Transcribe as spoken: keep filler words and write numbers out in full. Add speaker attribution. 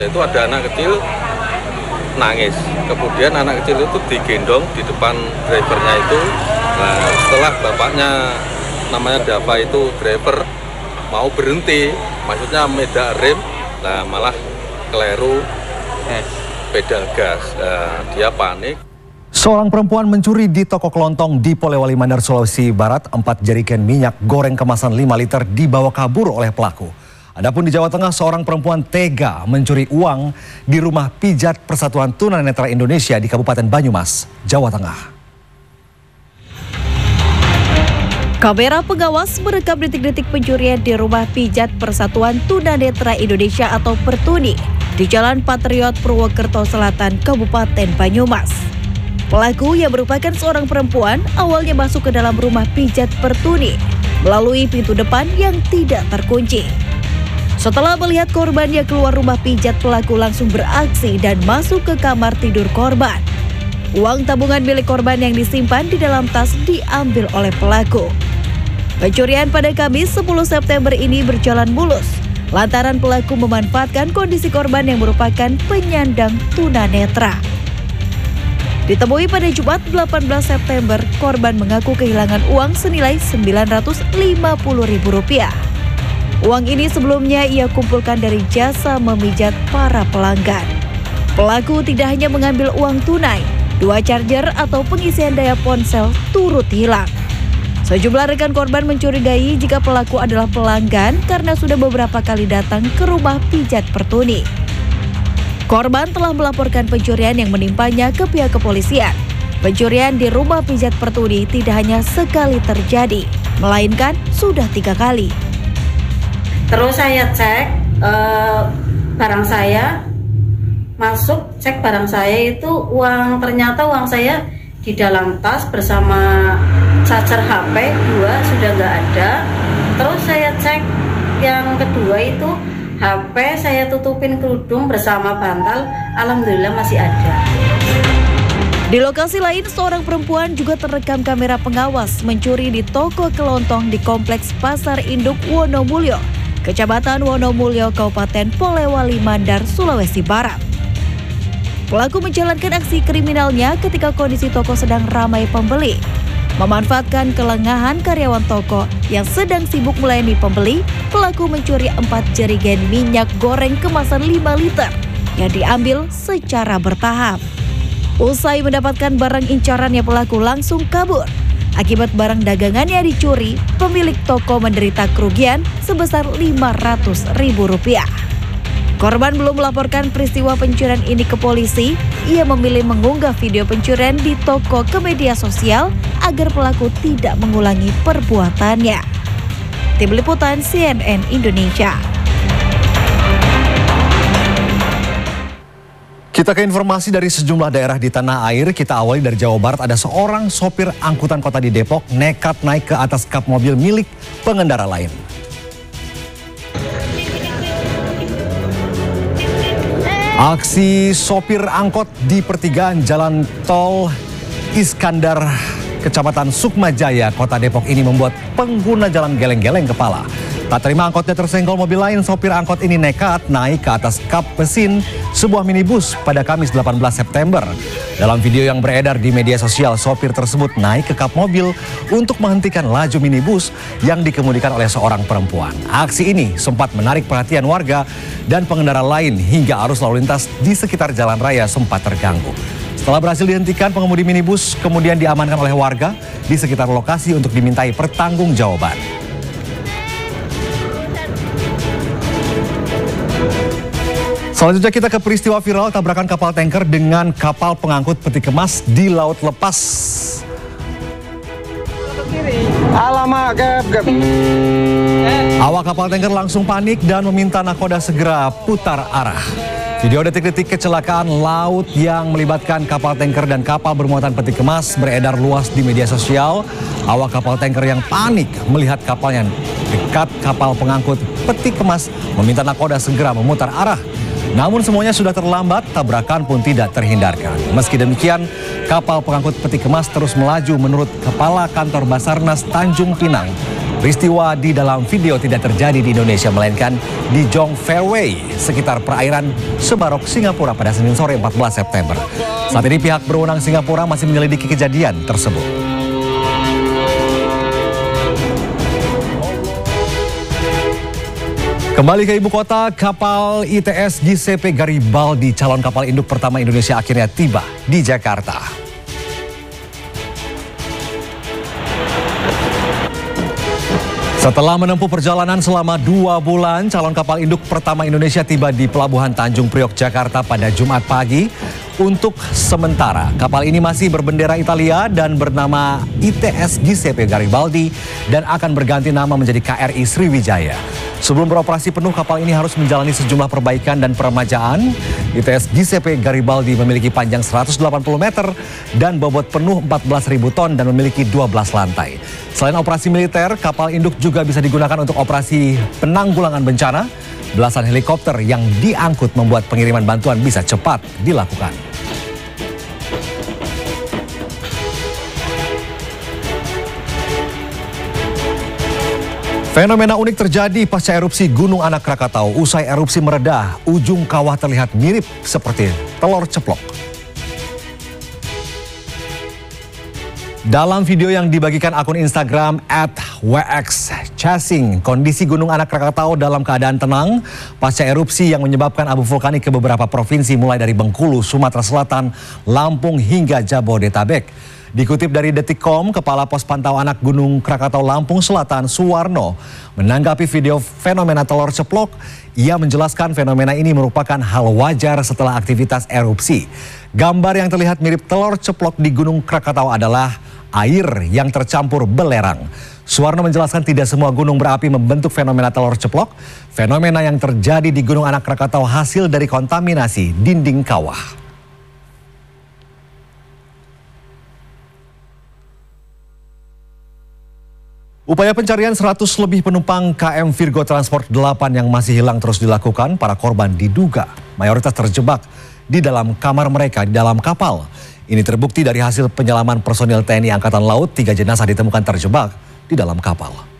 Speaker 1: Itu ada anak kecil nangis, kemudian anak kecil itu digendong di depan drivernya itu. Nah, setelah bapaknya namanya Dava itu driver mau berhenti, maksudnya medak rem, nah malah keliru pedal gas. Nah, dia panik.
Speaker 2: Seorang perempuan mencuri di toko kelontong di Polewali Mandar, Sulawesi Barat. Empat jerigen minyak goreng kemasan lima liter dibawa kabur oleh pelaku. Adapun di Jawa Tengah, seorang perempuan tega mencuri uang di rumah pijat Persatuan Tunanetra Indonesia di Kabupaten Banyumas, Jawa Tengah.
Speaker 3: Kamera pengawas merekam detik-detik pencurian di rumah pijat Persatuan Tunanetra Indonesia atau Pertuni di Jalan Patriot, Purwokerto Selatan, Kabupaten Banyumas. Pelaku yang merupakan seorang perempuan awalnya masuk ke dalam rumah pijat Pertuni melalui pintu depan yang tidak terkunci. Setelah melihat korban yang keluar rumah pijat, pelaku langsung beraksi dan masuk ke kamar tidur korban. Uang tabungan milik korban yang disimpan di dalam tas diambil oleh pelaku. Pencurian pada Kamis sepuluh September ini berjalan mulus lantaran pelaku memanfaatkan kondisi korban yang merupakan penyandang tunanetra. Ditemui pada Jumat delapan belas September, korban mengaku kehilangan uang senilai sembilan ratus lima puluh ribu rupiah. Uang ini sebelumnya ia kumpulkan dari jasa memijat para pelanggan. Pelaku tidak hanya mengambil uang tunai, dua charger atau pengisian daya ponsel turut hilang. Sejumlah rekan korban mencurigai jika pelaku adalah pelanggan karena sudah beberapa kali datang ke rumah pijat Pertuni. Korban telah melaporkan pencurian yang menimpanya ke pihak kepolisian. Pencurian di rumah pijat Pertuni tidak hanya sekali terjadi, melainkan sudah tiga kali.
Speaker 4: Terus saya cek uh, barang saya, masuk cek barang saya itu uang, ternyata uang saya di dalam tas bersama charger H P dua sudah nggak ada. Terus saya cek yang kedua itu H P saya tutupin kerudung bersama bantal, alhamdulillah masih ada.
Speaker 3: Di lokasi lain, seorang perempuan juga terekam kamera pengawas mencuri di toko kelontong di Kompleks Pasar Induk Wonomulyo, Kecamatan Wonomulyo, Kabupaten Polewali Mandar, Sulawesi Barat. Pelaku menjalankan aksi kriminalnya ketika kondisi toko sedang ramai pembeli. Memanfaatkan kelengahan karyawan toko yang sedang sibuk melayani pembeli, pelaku mencuri empat jerigen minyak goreng kemasan lima liter yang diambil secara bertahap. Usai mendapatkan barang incarannya, pelaku langsung kabur. Akibat barang dagangannya dicuri, pemilik toko menderita kerugian sebesar lima ratus ribu rupiah. Korban belum melaporkan peristiwa pencurian ini ke polisi. Ia memilih mengunggah video pencurian di toko ke media sosial agar pelaku tidak mengulangi perbuatannya. Tim Liputan C N N Indonesia.
Speaker 2: Kita ke informasi dari sejumlah daerah di tanah air. Kita awali dari Jawa Barat. Ada seorang sopir angkutan kota di Depok nekat naik ke atas kap mobil milik pengendara lain. Aksi sopir angkot di pertigaan Jalan Tol Iskandar, Kecamatan Sukmajaya, Kota Depok ini membuat pengguna jalan geleng-geleng kepala. Tak terima angkotnya tersenggol mobil lain, sopir angkot ini nekat naik ke atas kap mesin sebuah minibus pada Kamis delapan belas September. Dalam video yang beredar di media sosial, sopir tersebut naik ke kap mobil untuk menghentikan laju minibus yang dikemudikan oleh seorang perempuan. Aksi ini sempat menarik perhatian warga dan pengendara lain hingga arus lalu lintas di sekitar jalan raya sempat terganggu. Setelah berhasil dihentikan, pengemudi minibus kemudian diamankan oleh warga di sekitar lokasi untuk dimintai pertanggungjawaban. Selanjutnya kita ke peristiwa viral tabrakan kapal tanker dengan kapal pengangkut peti kemas di laut lepas.
Speaker 5: Alamak, gap, gap.
Speaker 2: Awak kapal tanker langsung panik dan meminta nakoda segera putar arah. Video detik-detik kecelakaan laut yang melibatkan kapal tanker dan kapal bermuatan peti kemas beredar luas di media sosial. Awak kapal tanker yang panik melihat kapalnya dekat kapal pengangkut peti kemas meminta nakoda segera memutar arah. Namun semuanya sudah terlambat, tabrakan pun tidak terhindarkan. Meski demikian, kapal pengangkut peti kemas terus melaju menurut Kepala Kantor Basarnas Tanjung Pinang, Peristiwa di dalam video tidak terjadi di Indonesia, melainkan di Jong Fairway, sekitar perairan Sebarok, Singapura pada Senin sore empat belas September. Saat ini pihak berwenang Singapura masih menyelidiki kejadian tersebut. Kembali ke ibu kota, kapal I T S G C P Garibaldi, calon kapal induk pertama Indonesia, akhirnya tiba di Jakarta. Setelah menempuh perjalanan selama dua bulan, calon kapal induk pertama Indonesia tiba di Pelabuhan Tanjung Priok, Jakarta pada Jumat pagi. Untuk sementara, kapal ini masih berbendera Italia dan bernama I T S G C P Garibaldi dan akan berganti nama menjadi K R I Sriwijaya. Sebelum beroperasi penuh, kapal ini harus menjalani sejumlah perbaikan dan peremajaan. I T S G C P Garibaldi memiliki panjang seratus delapan puluh meter dan bobot penuh empat belas ribu ton dan memiliki dua belas lantai. Selain operasi militer, kapal induk juga bisa digunakan untuk operasi penanggulangan bencana. Belasan helikopter yang diangkut membuat pengiriman bantuan bisa cepat dilakukan. Fenomena unik terjadi pasca erupsi Gunung Anak Krakatau. Usai erupsi mereda, ujung kawah terlihat mirip seperti telur ceplok. Dalam video yang dibagikan akun Instagram at W X Chasing, kondisi Gunung Anak Krakatau dalam keadaan tenang pasca erupsi yang menyebabkan abu vulkanik ke beberapa provinsi mulai dari Bengkulu, Sumatera Selatan, Lampung hingga Jabodetabek. Dikutip dari Detik titik com, Kepala Pos Pantau Anak Gunung Krakatau Lampung Selatan, Suwarno, menanggapi video fenomena telur ceplok. Ia menjelaskan fenomena ini merupakan hal wajar setelah aktivitas erupsi. Gambar yang terlihat mirip telur ceplok di Gunung Krakatau adalah air yang tercampur belerang. Suwarno menjelaskan tidak semua gunung berapi membentuk fenomena telur ceplok. Fenomena yang terjadi di Gunung Anak Krakatau hasil dari kontaminasi dinding kawah. Upaya pencarian seratus lebih penumpang K M Virgo Transport delapan yang masih hilang terus dilakukan. Para korban diduga mayoritas terjebak di dalam kamar mereka di dalam kapal. Ini terbukti dari hasil penyelaman personil T N I Angkatan Laut, tiga jenazah ditemukan terjebak di dalam kapal.